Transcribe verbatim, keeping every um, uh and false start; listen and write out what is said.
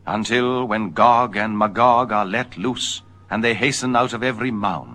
until when Gog and Magog are let loose, and they hasten out of every mound.